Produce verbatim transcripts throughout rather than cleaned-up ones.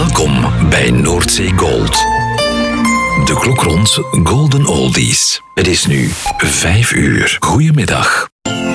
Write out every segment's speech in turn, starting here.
Welkom bij Noordzee Gold. De klok rond Golden Oldies. Het is nu vijf uur. Goedemiddag.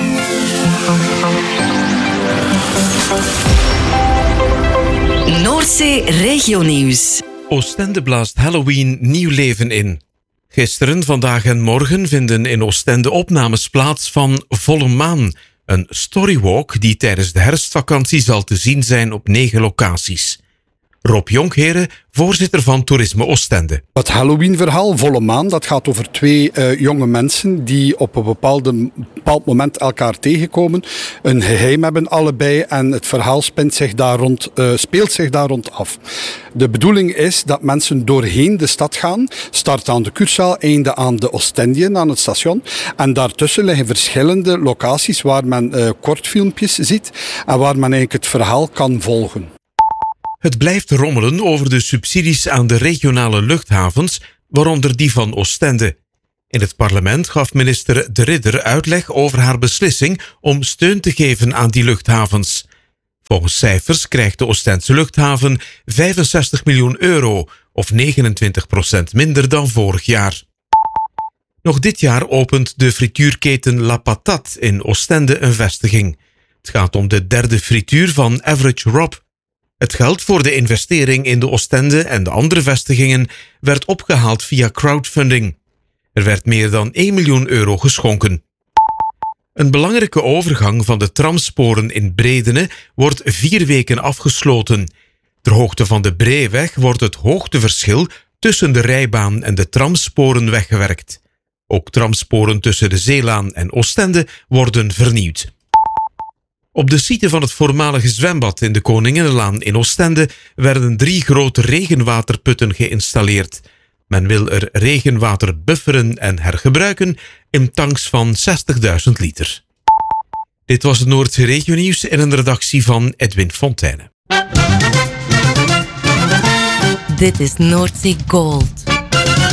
Noordzee Regionieuws. Oostende blaast Halloween nieuw leven in. Gisteren, vandaag en morgen vinden in Oostende opnames plaats van Volle Maan, een storywalk die tijdens de herfstvakantie zal te zien zijn op negen locaties. Rob Jonkheren, voorzitter van Toerisme Oostende. Het Halloween-verhaal, Volle Maan, dat gaat over twee uh, jonge mensen die op een bepaalde, bepaald moment elkaar tegenkomen, een geheim hebben allebei en het verhaal spint zich daar rond, uh, speelt zich daar rond af. De bedoeling is dat mensen doorheen de stad gaan, start aan de Kuurzaal, einde aan de Oostendien, aan het station. En daartussen liggen verschillende locaties waar men uh, kortfilmpjes ziet en waar men eigenlijk het verhaal kan volgen. Het blijft rommelen over de subsidies aan de regionale luchthavens, waaronder die van Oostende. In het parlement gaf minister De Ridder uitleg over haar beslissing om steun te geven aan die luchthavens. Volgens cijfers krijgt de Oostendse luchthaven vijfenzestig miljoen euro, of negenentwintig procent minder dan vorig jaar. Nog dit jaar opent de frituurketen La Patate in Oostende een vestiging. Het gaat om de derde frituur van Average Rob. Het geld voor de investering in de Oostende en de andere vestigingen werd opgehaald via crowdfunding. Er werd meer dan één miljoen euro geschonken. Een belangrijke overgang van de tramsporen in Bredene wordt vier weken afgesloten. Ter hoogte van de Breeweg wordt het hoogteverschil tussen de rijbaan en de tramsporen weggewerkt. Ook tramsporen tussen de Zeelaan en Oostende worden vernieuwd. Op de site van het voormalige zwembad in de Koninginnenlaan in Oostende werden drie grote regenwaterputten geïnstalleerd. Men wil er regenwater bufferen en hergebruiken in tanks van zestigduizend liter. Dit was het Noordzee Regionieuws in een redactie van Edwin Fontijne. Dit is Noordzee Gold.